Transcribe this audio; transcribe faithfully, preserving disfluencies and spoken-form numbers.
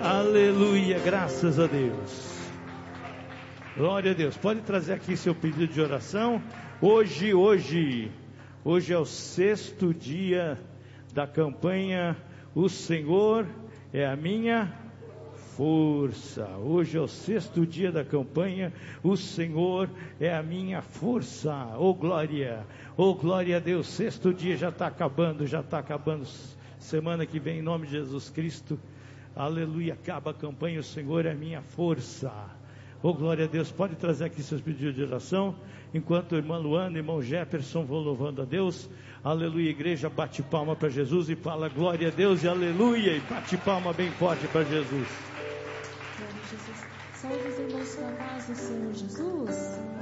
Aleluia, graças a Deus. Glória a Deus. Pode trazer aqui seu pedido de oração. Hoje, hoje, hoje é o sexto dia da campanha O Senhor é a minha força. Hoje é o sexto dia da campanha O Senhor é a minha força. Oh glória, oh glória a Deus. Sexto dia já está acabando, já está acabando. Semana que vem, em nome de Jesus Cristo, aleluia, acaba a campanha, o Senhor é a minha força. Oh glória a Deus. Pode trazer aqui seus pedidos de oração, enquanto o irmão Luana e o irmão Jefferson vão louvando a Deus. Aleluia, igreja, bate palma para Jesus e fala glória a Deus e aleluia, e bate palma bem forte para Jesus. Glória a Jesus. Saúde os irmãos com a paz do Senhor Jesus.